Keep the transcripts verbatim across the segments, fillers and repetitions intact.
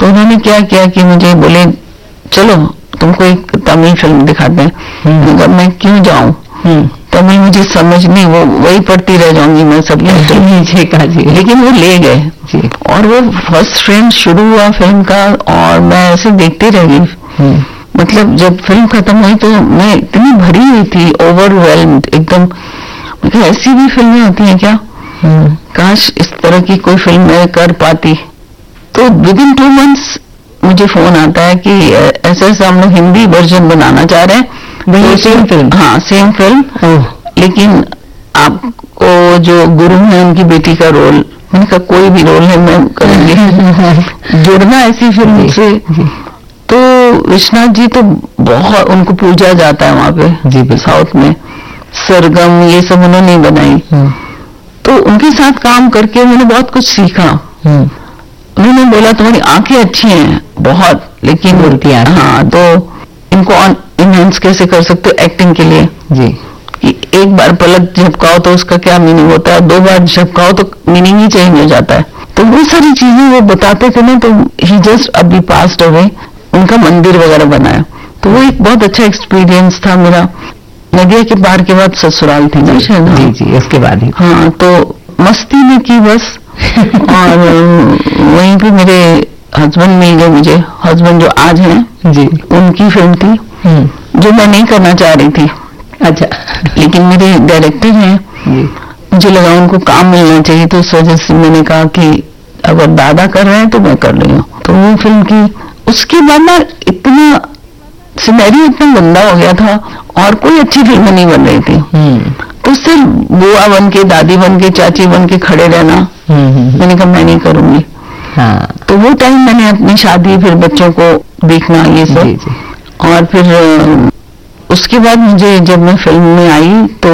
तो उन्होंने क्या किया कि मुझे बोले चलो तुमको एक तमिल फिल्म दिखाते हैं। मगर मैं क्यों जाऊं, तमिल मुझे समझ नहीं, वो वही पढ़ती रह जाऊंगी मैं सब नीचे का जी। लेकिन वो ले गए जी, और वो फर्स्ट फ्रेम शुरू हुआ फिल्म का और मैं ऐसे देखते रह गई। मतलब जब फिल्म खत्म हुई तो मैं इतनी भरी हुई थी, ओवरवेल्म्ड एकदम। ऐसी भी फिल्में होती हैं क्या, काश इस तरह की कोई फिल्म मैं कर पाती। तो विद इन टू मंथ्स मुझे फोन आता है कि ऐसे ऐसे हम लोग हिंदी वर्जन बनाना चाह रहे हैं। तो सेम फिल्म, हाँ सेम फिल्म, लेकिन आपको जो गुरु है उनकी बेटी का रोल। मैंने कहा कोई भी रोल है मैं करूंगी। जुड़ना ऐसी फिल्म से, तो विश्वनाथ जी तो बहुत उनको पूजा जाता है वहां पे जी, साउथ में। सरगम ये सब उन्होंने बनाई, तो उनके साथ काम करके मैंने बहुत कुछ सीखा। उन्होंने बोला तुम्हारी आंखें अच्छी हैं बहुत, लेकिन बोलती है हाँ, तो इनको इनहेंस कैसे कर सकते हो एक्टिंग के लिए जी, कि एक बार पलक झपकाओ तो उसका क्या मीनिंग होता है, दो बार झपकाओ तो मीनिंग ही चेंज हो जाता है। तो वो सारी चीजें वो बताते थे ना, तो ही जस्ट अभी पास्ट अवे, उनका मंदिर वगैरह बनाया। तो वो एक बहुत अच्छा एक्सपीरियंस था मेरा। नदिया के पार के बाद ससुराल थी ना शायद, जी जी उसके बाद ही, हाँ तो मस्ती में की बस। और वहीं पे मेरे हस्बैंड मिल गए मुझे, हस्बैंड जो आज हैं जी, उनकी फिल्म थी जो मैं नहीं करना चाह रही थी। अच्छा, लेकिन मेरे डायरेक्टर हैं, मुझे लगा उनको काम मिलना चाहिए, तो उस वजह से मैंने कहा कि अगर दादा कर रहे हैं तो मैं कर रही हूँ। तो वो फिल्म की, उसके बाद ना इतना सिनेरियो इतना गंदा हो गया था और कोई अच्छी फिल्म नहीं बन रही थी। तो सिर्फ बुआ बन के, दादी बन के, चाची बन के खड़े रहना, मैंने कहा मैं नहीं करूंगी। हाँ। तो वो टाइम मैंने अपनी शादी, फिर बच्चों को देखना, ये सब जी, जी। और फिर उसके बाद मुझे जब मैं फिल्म में आई तो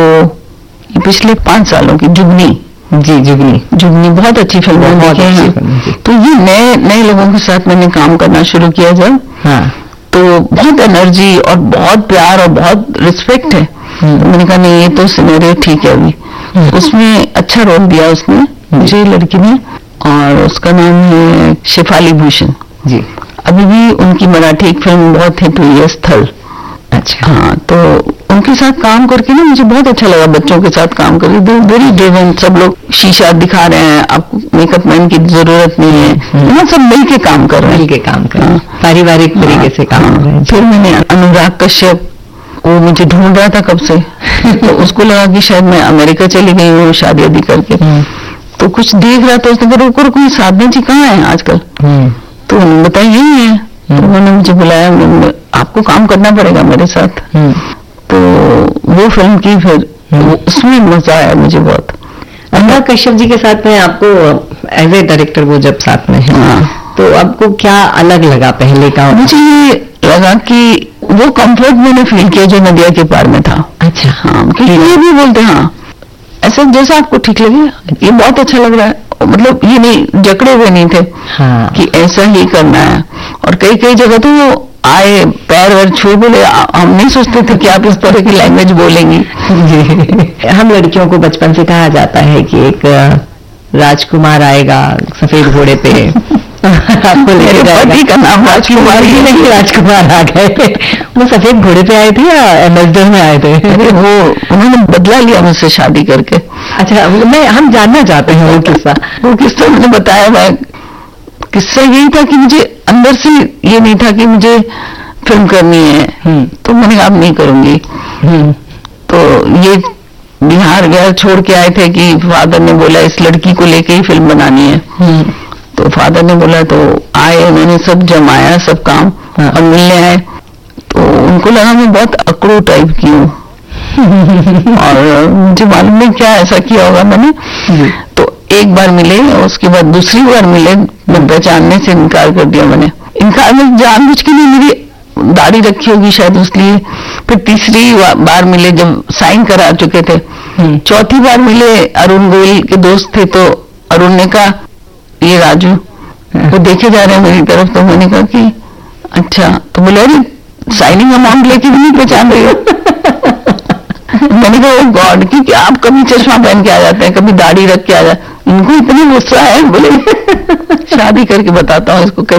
ये पिछले पांच सालों की जुगनी जी, जुगनी जुगनी बहुत अच्छी फिल्म है। तो ये नए नए लोगों के साथ मैंने काम करना शुरू किया जब, हाँ। तो बहुत एनर्जी और बहुत प्यार और बहुत रिस्पेक्ट है। तो मैंने कहा नहीं ये तो सिनेरियो ठीक है अभी। उसमें अच्छा रोल दिया उसने मुझे, लड़की ने, और उसका नाम है शेफाली भूषण जी। अभी भी उनकी मराठी एक फिल्म बहुत हिट हुई है, स्थल। अच्छा, हाँ, तो उनके साथ काम करके ना मुझे बहुत अच्छा लगा। बच्चों के साथ काम करके वेरी ड्रिवन, सब लोग शीशा दिखा रहे हैं, आपको मेकअप मैन की जरूरत नहीं है, ना सब मिल के काम कर रहे हैं, मिल के काम कर रहे हैं, पारिवारिक तरीके से काम कर रहे हैं। फिर मैंने अनुराग कश्यप, वो मुझे ढूंढ रहा था कब से। तो उसको लगा कि शायद मैं अमेरिका चली गई हूँ शादी आदि करके, तो कुछ देख रहा था, उसने कहा रुको रुको साधना जी कहाँ है आजकल। तो उन्होंने बताया यही है। तो उन्होंने मुझे बुलाया, आपको काम करना पड़ेगा मेरे साथ। तो वो फिल्म की, फिर उसमें मजा आया मुझे बहुत। अनुराग कश्यप जी के साथ में आपको एज ए डायरेक्टर वो जब साथ में है, हाँ। तो आपको क्या अलग लगा पहले का? मुझे ये लगा कि वो कंफर्ट मैंने फील किया जो नदिया के पार में था। अच्छा, हाँ, ये भी बोलते हाँ ऐसा जैसा आपको ठीक लगे, ये बहुत अच्छा लग रहा है, मतलब ये नहीं जकड़े हुए नहीं थे, हाँ। कि ऐसा ही करना है। और कई कई जगह तो वो आए पैर वैर छू, बोले हम नहीं सोचते थे कि आप इस तरह की लैंग्वेज बोलेंगी। हम लड़कियों को बचपन से कहा जाता है कि एक राजकुमार आएगा सफेद घोड़े पे, आपको लेके जाएगा। का नाम राजकुमार ही नहीं, राजकुमार आ गए। वो सफेद घोड़े पे आए थे या एम्बेसडर में आए थे? वो उन्होंने बदला लिया मुझसे शादी करके। अच्छा, मैं हम जानना चाहते हैं वो किस्सा। वो किस्सा मैंने बताया, मैं किस्सा यही था कि मुझे अंदर से ये नहीं था कि मुझे फिल्म करनी है, तो मैंने कहा अब नहीं करूंगी। तो ये बिहार गया, छोड़ के आए थे कि फादर ने बोला इस लड़की को लेके ही फिल्म बनानी है। तो फादर ने बोला, तो आए, उन्होंने सब जमाया, सब काम, और मिलने आए। तो उनको लगा मैं बहुत अकड़ू टाइप की हूँ और मुझे मालूम नहीं क्या ऐसा किया होगा मैंने। तो एक बार मिले, उसके बाद दूसरी बार मिले, मैं पहचानने से इनकार कर दिया मैंने। इनकार में जानबूझ के नहीं, मेरी दाढ़ी रखी होगी शायद इसलिए। फिर तीसरी बार मिले जब साइन करा चुके थे। चौथी बार मिले, अरुण गोयल के दोस्त थे, तो अरुण ने कहा ये राजू, वो देखे जा रहे हैं मेरी तरफ। तो मैंने कहा कि अच्छा, तो बोले अरे साइनिंग अमाउंट लेके भी नहीं पहचान रही हो। मैंने कहा ओ गॉड, क्योंकि आप कभी चश्मा पहन के आ जाते हैं, कभी दाढ़ी रख के आ जाते, इनको इतनी गुस्सा है। बोले शादी करके बताता हूँ इसको कैसे